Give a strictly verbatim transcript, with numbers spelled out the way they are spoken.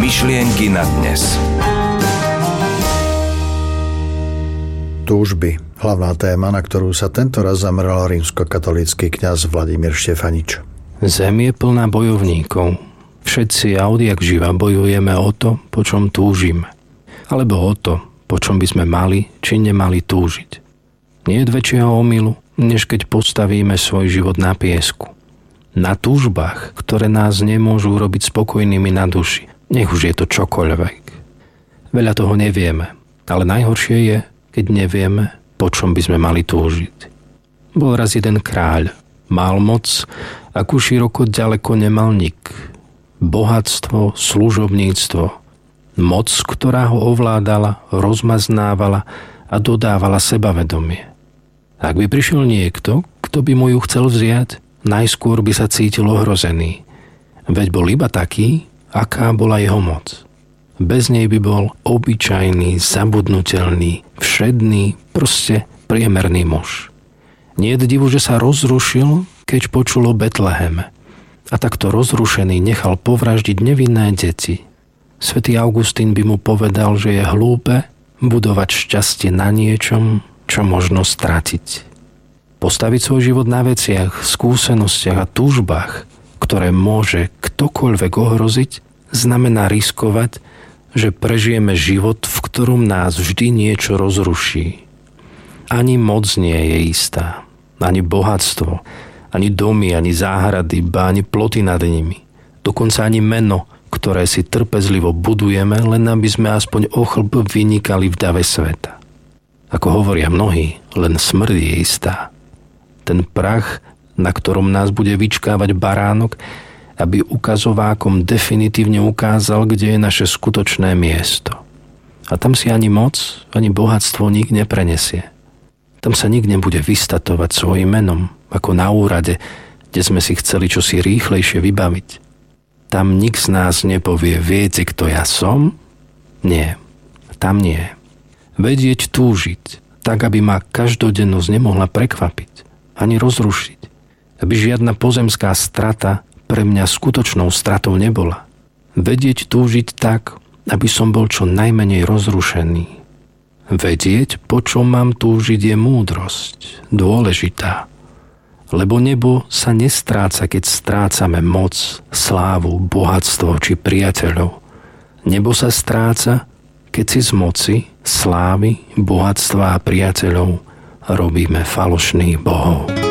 Myšlienky na dnes. Túžby. Hlavná téma, na ktorú sa tento raz zameral rímskokatolícky kňaz Vladimír Štefanič. Zem je plná bojovníkov. Všetci a odjak živa bojujeme o to, po čom túžime. Alebo o to, po čom by sme mali či nemali túžiť. Nie je väčšieho omylu, než keď postavíme svoj život na piesku. Na túžbách, ktoré nás nemôžu robiť spokojnými na duši. Nech už je to čokoľvek. Veľa toho nevieme, ale najhoršie je, keď nevieme, po čom by sme mali túžiť. Bol raz jeden kráľ. Mal moc, akú široko ďaleko nemal nik. Bohatstvo, služobníctvo. Moc, ktorá ho ovládala, rozmaznávala a dodávala sebavedomie. Ak by prišiel niekto, kto by mu ju chcel vziať, najskôr by sa cítil ohrozený. Veď bol iba taký, aká bola jeho moc. Bez nej by bol obyčajný, zabudnutelný, všedný, proste priemerný muž. Nie je divu, že sa rozrušil, keď počul o Betleheme. A takto rozrušený nechal povraždiť nevinné deti. Svätý Augustín by mu povedal, že je hlúpe budovať šťastie na niečom, čo možno stratiť. Postaviť svoj život na veciach, skúsenostiach a túžbách, ktoré môže ktokoľvek ohroziť, znamená riskovať, že prežijeme život, v ktorom nás vždy niečo rozruší. Ani moc nie je istá, ani bohatstvo, ani domy, ani záhrady, ba ani ploty nad nimi. Dokonca ani meno, ktoré si trpezlivo budujeme, len aby sme aspoň o chlb vynikali v dave sveta. Ako hovoria mnohí, len smrť je istá. Ten prach, na ktorom nás bude vyčkávať baránok, aby ukazovákom definitívne ukázal, kde je naše skutočné miesto. A tam si ani moc, ani bohatstvo nik neprenesie. Tam sa nik nebude vystatovať svojim menom, ako na úrade, kde sme si chceli čosi rýchlejšie vybaviť. Tam nik z nás nepovie, viete, kto ja som? Nie, tam nie. Vedieť túžiť, tak aby ma každodennosť nemohla prekvapiť, ani rozrušiť. Aby žiadna pozemská strata pre mňa skutočnou stratou nebola. Vedieť túžiť tak, aby som bol čo najmenej rozrušený. Vedieť, po čom mám túžiť, je múdrosť, dôležitá. Lebo nebo sa nestráca, keď strácame moc, slávu, bohatstvo či priateľov. Nebo sa stráca, keď si z moci, slávy, bohatstva a priateľov robíme falošných bohov.